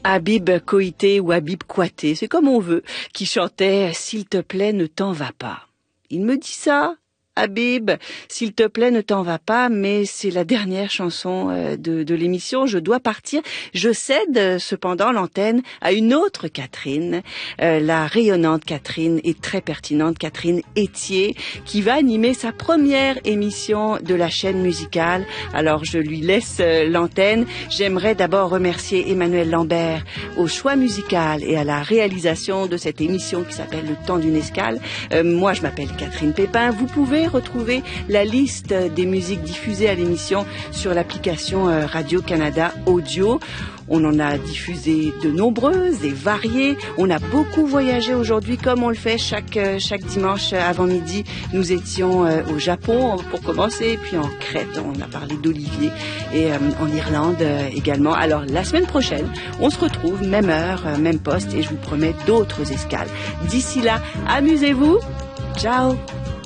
Habib Koité ou Habib Kouaté, c'est comme on veut, qui chantait « S'il te plaît, ne t'en va pas ». Il me dit ça, Habib, s'il te plaît, ne t'en va pas, mais c'est la dernière chanson de l'émission, je dois partir. Je cède cependant l'antenne à une autre Catherine, la rayonnante Catherine et très pertinente Catherine Etier, qui va animer sa première émission de la chaîne musicale. Alors je lui laisse l'antenne. J'aimerais d'abord remercier Emmanuel Lambert au choix musical et à la réalisation de cette émission qui s'appelle Le Temps d'une escale. Moi je m'appelle Catherine Pépin. Vous pouvez retrouver la liste des musiques diffusées à l'émission sur l'application Radio-Canada Audio. On en a diffusé de nombreuses et variées. On a beaucoup voyagé aujourd'hui comme on le fait chaque dimanche avant midi. Nous étions au Japon pour commencer, puis en Crète, on a parlé d'Olivier, et en Irlande également. Alors la semaine prochaine, on se retrouve, même heure, même poste, et je vous promets d'autres escales. D'ici là, amusez-vous. Ciao.